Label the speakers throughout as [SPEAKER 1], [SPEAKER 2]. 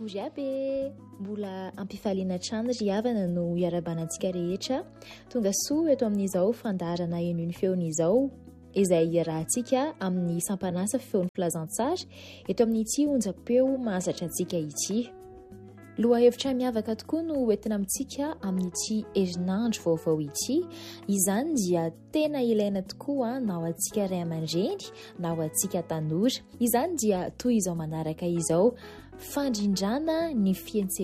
[SPEAKER 1] Gory aby mbola ampifaliana trano ry havana no iarabanantsika rehetra. Tonga soa eto amin'izao fandarana eny feon'izao izay rahantsika amin'ny sampanasa feon'ny filazantsara eto amin'ity onjam-peo mahazatra antsika ity. Lohahevitra miavaka tokoa no entina amintsika amin'ity herinandro vaovao ity. Izany dia tena ilaina tokoa na ho antsika ray aman-dreny na ho antsika tanora. Izany dia toy izao manaraka izao: fandrindrana ny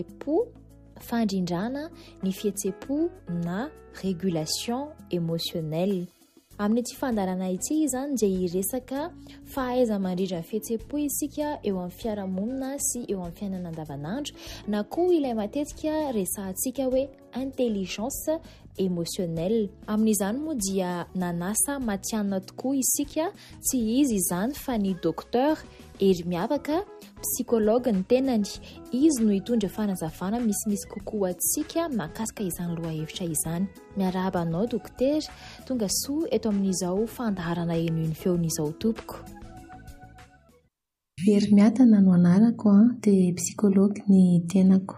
[SPEAKER 1] fihetsepo na régulation émotionnelle. Amin'ity fandarana ity izany dia iresaka fahaiza mandrindra ny fihetsepo isika eo amin'ny fiarahamonina sy eo amin'ny fiainana andavanandro, na koa ilay matetika resahantsika hoe intelligence émotionnelle. Amin'izany moa dia nanasa matianina tokoa isika, tsy izy izany fa ny docteur ery miavaka psychologue ny tenany. Izy no hitondra fanazavana misimisy kokoa antsika mahakasika izany lohahevitra izany. Miarahaba anao dokotera, tonga soa eto amin'izao fandaharana eny feon'izao tompoko.
[SPEAKER 2] Very miatana no anarako dia psychologue ny tenako.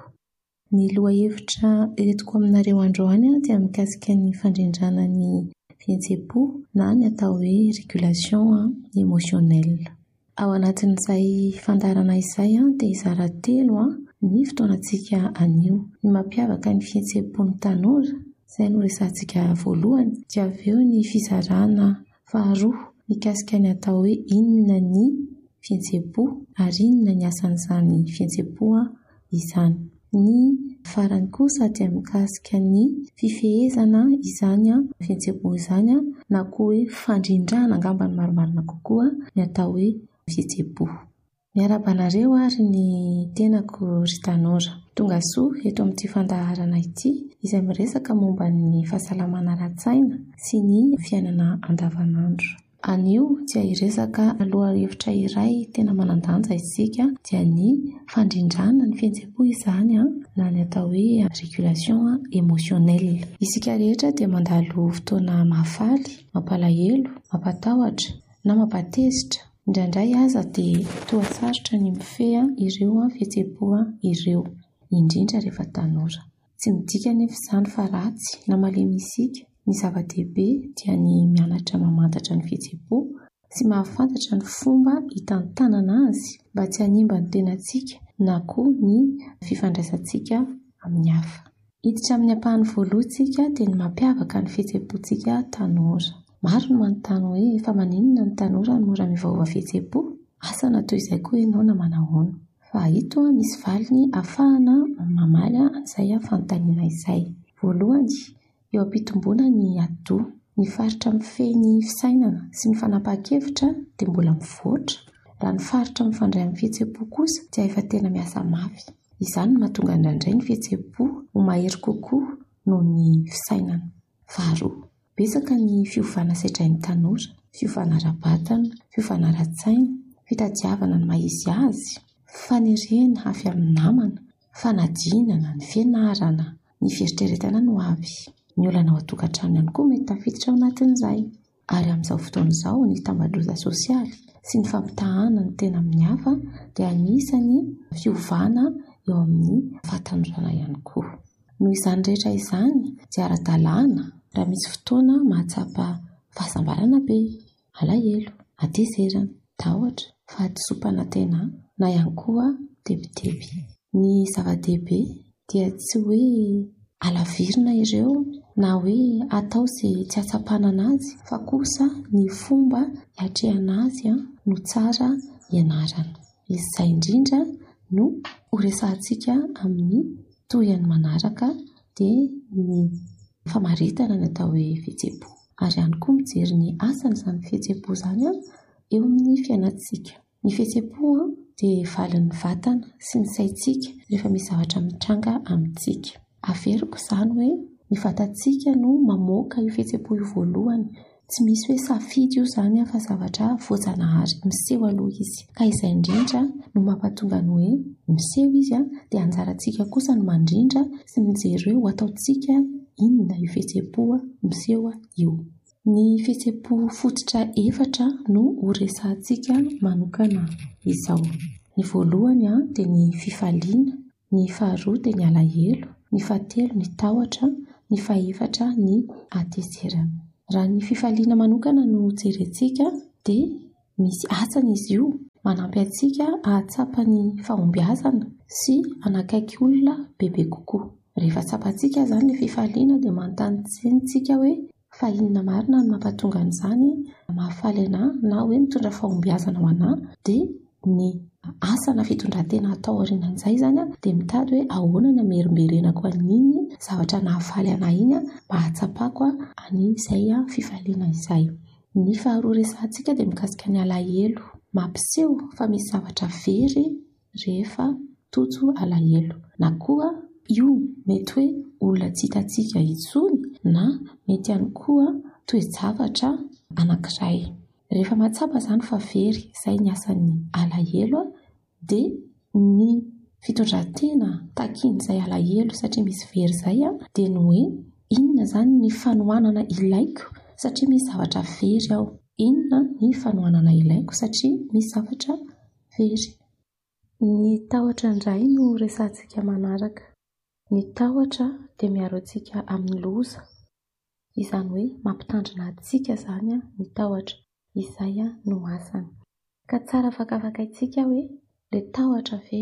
[SPEAKER 2] Ny lohahevitra entiko aminareo androany dia mikasika ny fandrindrana ny fihetsepo na ny atao hoe régulation émotionnelle. Ao anatin'izay fandarana izay dia izara telo ny fotoanantsika anio. Ny mampiavaka ny fihetsepon'ny tanora, izay no resantsika voalohany, dia avy eo ny fizarana faharoa mikasika ny atao hoe inona ny fihetsepo ary inona ny asan'izany fihetsepo izany. Ny farany kosa dia mikasika ny fifehezana izany fihetsepo izany, na koa hoe fandrindrana angambany marimarina kokoa ny atao hoe fihetsepo. Miarabanareo ary ny tenako ry tanora. Tonga soa eto amin'ity fandaharana ity izay miresaka momba ny fahasalamana ara-tsaina sy ny fiainana andavanandro. Anio dia iresaka lohahevitra iray tena manan-danja isika, dia ny fandrindrana ny fihetsepo izany na ny atao hoe régulation émotionnelle. Isika rehetra dia mandalo fotoana mahafaly, mampalahelo, mampatahotra na mampatezitra. Indraindray aza dia toa sarotra ny mifehy ireo fihetsepo ireo, indrindra rehefa tanora. Tsy midika nefa izany fa ratsy na malemy isika. Ny zava-dehibe dia ny mianatra mamantatra ny fihetsepo sy mahafantatra ny fomba hitantanana azy mba tsy hanimba ny tenantsika na koa ny fifandraisantsika amin'ny hafa. Hiditra amin'ny ampahany voalohantsika dia ny mampiavaka ny fihetsepontsika tanora. Maro no manontany hoe fa maninona ny tanora no mora mivaova fihetsepo? Asa na toy izay koa ianao na manahoana? Fa ito misy valiny ahafahana mamaly an'izay fanontaniana izay. Voalohany, eo am-pitomboana ny ado, ny faritra mifehy ny fisainana sy ny fanapahan-kevitra dia mbola mivoatra. Raha ny faritra mifandray amin'ny fihetsepo kosa dia efa tena miasa mafy. Izany no mahatonga indraindray ny fihetsepo ho mahery kokoa noho ny fisainana. Faharoa, betsaka ny fiovana sedrain'ny tanora, fiovana ara-batana, fiovana ara-tsaina, fitadiavana ny maizy azy, fanerena avy amin'ny namana, fanadinana, ny fianarana, ny fieritreretana no avy. Ny olana ao an-tokantrano ihany koa mety tafiditra ao anatin'izay. Ary amin'izao fotoana izao ny tambajotran sosialy sy ny fampitahana ny tena amin'ny hafa dia anisany fiovana eo amin'ny fahatanjorana ihany koa. Noho izany rehetra izany dia ara-dalàna raha misy fotoana mahatsapa fahasambarana be, alahelo, atezerana, tahotra, fahadisompana tena na ihany koa debideby. Ny zava-dehibe dia tsy hoe alavirina ireo na hoe atao izay tsy atsapana anazy, fa kosa ny fomba hiatrehana azy no tsara ianarana. Izay indrindra no horesantsika amin'ny tohiny manaraka dia ny famaritana ny atao hoe fihetsepo. Ary ihany koa mijery ny asan'izany fihetsepo izany eo amin'ny fiainantsika. Ny fihetsepo dia valin'ny vatana sy ny saintsika rehefa misy zavatra mitranga amintsika. Averiko izany hoe ny vatantsika no mamoaka io fihetsepo io voalohany. Tsy misy hoe safidy io izany fa zavatra voajanahary, miseho aloha izy. Ka izay indrindra no mampatonga ny hoe miseho izy dia anjarantsika kosa no mandrindra sy mijery hoe ho ataontsika inona io fihetsepo miseho io. Ny fihetsepo fototra efatra no horesantsika manokana izao. Ny voalohany dia ny fifaliana, ny faharoa dia ny alahelo, ny fahatelo ny tahotra, ny fahaefatra ny hatezerana. Raha ny fifaliana manokana no jerentsika dia misy asany izy io manampy antsika ahatsapa ny fahombiazana sy anakaiky olona bebe kokoa. Rehefa tsapantsika izany ny fifaliana dia manontany-tsentsika hoe fa inona marina no mampatonga an'izany mahafaly anahy na hoe mitondra fahombiazana ho anahy, dia ny asana fitondrantena atao aorianan'izay izany dia mitady hoe ahoana ny amerimberenako an'iny zavatra nahafaly anahy iny mba hahatsapako an'izay fifaliana izay. Ny faharoa resantsika dia mikasika ny alahelo, mampiseho fa misy zavatra very rehefa tojo alahelo, na koa io mety hoe olona tsy hitantsika intsony na mety ihany koa toe-javatra anankiray. Rehefa mahatsapa izany fa very, izay ny asan'ny alahelo, dia ny fitondrantena takian'izay alahelo satria misy very izay dia ny hoe inona izany ny fanohanana ilaiko satria misy zavatra very ao. Inona ny fanohanana ilaiko satria misy zavatra very. Ny tahotra indray no resantsika manaraka. Ny tahotra dia miaro antsika amin'ny loza, izany hoe mampitandrina antsika izany ny tahotra, izay no asany. Ka tsara fakafakaintsika hoe ilay tahotra ve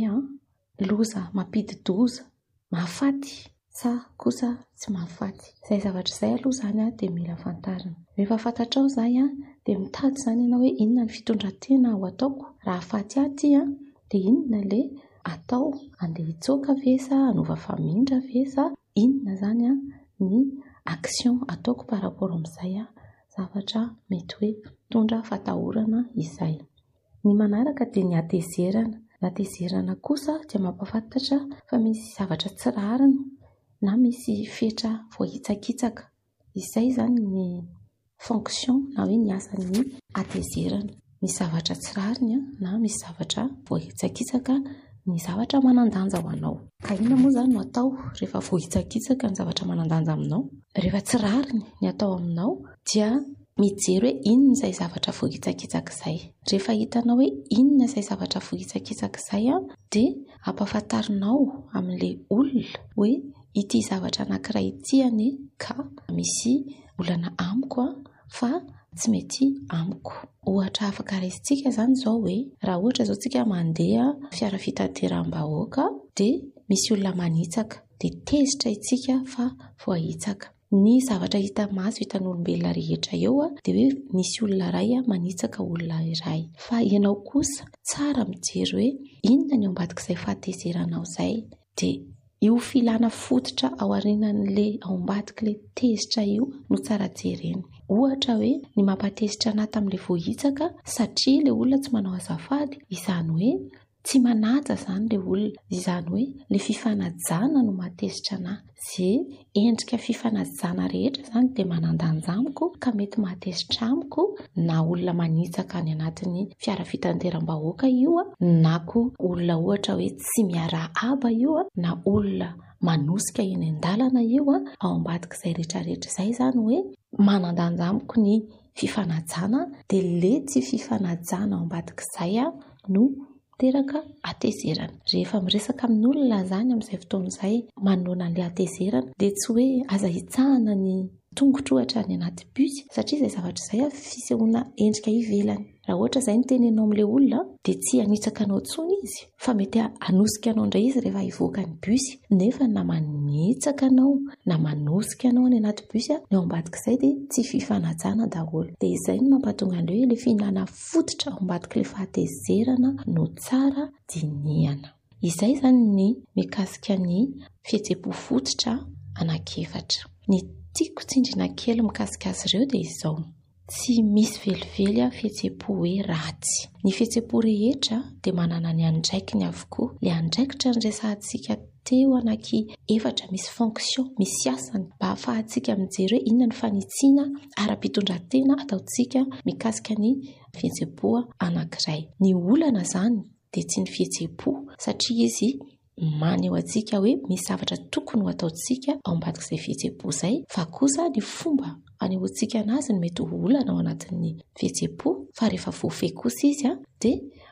[SPEAKER 2] loza mampidi-doza, mahafaty sa kosa tsy mahafaty. Izay zavatra izay aloha izany dia mila fantarina. Rehefa fantatrao izay dia mitady izany ianao hoe inona ny fitondrantena ho ataoko. Raha afaty aty dia inona ilay atao, andeha hitsoaka ve sa hanova famindra ve sa inona izany ny action ataoko par rapport amin'izay zavatra mety hoe mitondra fatahorana izay. Ny manaraka dia ny hatezerana. Ny hatezerana kosa dia mampafantatra fa misy zavatra tsy rariny na misy fetra voahitsakitsaka. Izay izany ny fonction na hoe ny asan'ny hatezerana. Misy zavatra tsy rariny na misy zavatra voahitsakitsaka ny zavatra manan-danja ho anao. Ka inona moa izany no atao rehefa voahitsakitsaka ny zavatra manan-danja aminao? Rehefa tsy rariny ny atao aminao dia mijery hoe inona izay zavatra voahitsakitsaka izay. Rehefa hitanao hoe inona izay zavatra voahitsakitsaka izay dia ampafantarinao amin'ilay olona hoe ity zavatra anankiray ity ka misy olana amiko fa tsy mety amiko. Ohatra afaka raisintsika izany izao hoe raha ohatra izao tsika mandeha fiara fitateram-bahoaka dia misy olona manitsaka dia tezitra itsika fa voahitsaka. Ny zavatra hita maso hitan'olombelona rehetra eo dia hoe misy olona iray manitsaka olona iray. Fa ianao kosa tsara mijery hoe inona ny ao ambadik'izay fahatezeranao izay, dia io filana fototra ao aorianan'ilay ao ambadik'ilay tezitra io no tsara jerena. Ohatra hoe ny mampatezitra anahy tamin'ilay voahitsaka satria ilay olona tsy manao azafady, izany hoe tsy manaja izany ilay olona, izany hoe ilay fifanajana no matezitra anahy. Izay endrika fifanajana rehetra izany dia manan-danja amiko ka mety matezitra amiko, na olona manitsaka any anatin'ny fiara fitateram-bahoaka io na koa olona ohatra hoe tsy miarahaba io na olona manosika eny an-dalana io ao ambadik'izay rehetrarehetra izay izany hoe manan-danja amiko ny fifanajana, dia ilay tsy fifanajana ao ambadik'izay no teraka hatezerana. Rehefa miresaka amin'olona izany amin'izay fotoana izay manoana an'ilay hatezerana dia tsy hoe aza hitsahana ny tongotra ohatra any anaty bus satria izay zavatra izay fisehoana endrika ivelany. Raha ohatra izay ny tenenao amin'ilay olona dia tsy hanitsaka anao intsony izy fa mety hanosika anao indray izy rehefa hivoaka ny bus, nefa na manitsaka anao na manosika anao any anaty bus ny ao ambadik'izay dia tsy fifanajana daholo. Dia izay no mampatonga an'ilay hoe ilay fihinana fototra ao ambadik'ilay fahatezerana no tsara dinihana. Izay izany ny mikasika ny fihetseham-po fototra anankiefatra. Ny tiako tsindriana kely mikasika azy ireo dia izao: tsy misy velively fihetseham-po hoe ratsy. Ny fihetseham-po rehetra dia manana ny andraikiny avokoa. Ilay andraikitra ny resantsika teo ananky efatra misy fonction, misy asany mba ahafahantsika mijery hoe inona ny fanitsiana ara-pitondratena ataontsika mikasika ny fihetseham-po anankiray. Ny olana izany dia tsy ny fihetseham-po satria izy maneho antsika hoe misy zavatra tokony ho ataontsika ao ambadik'izay fihetseham-po izay, fa kosa ny fomba anehoantsika anazy no mety ho olana ao anatin'ny fihetseham-po. Fa rehefa voafehy kosa izy dia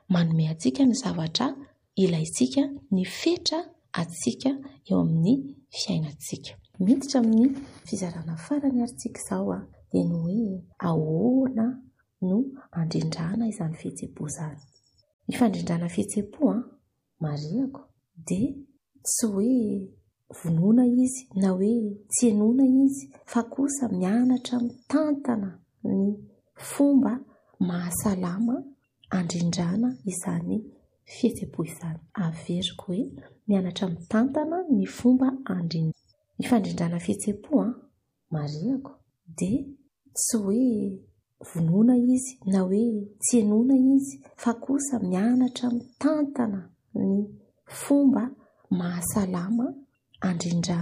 [SPEAKER 2] manome antsika ny zavatra ilaintsika, ny fetra atsika eo amin'ny fiainantsika. Miditra amin'ny fizarana farany aritsika izao dia ny hoe ahoana no andrindrana izany fihetseham-po izany. Ny fandrindrana fihetseham-po marihako dia tsy hoe vonoina izy na hoe tsy henoina izy, fa kosa mianatra mitantana ny fomba mahasalama andrindrana izany fihetseham-po izany. Averiko hoe mianatra mitantana ny fomba andrindrana. Ny fandrindrana fihetseham-po marihako dia tsy hoe vonoina izy na hoe tsy henoina izy, fa kosa mianatra mitantana ny fomba mahasalama andrindrana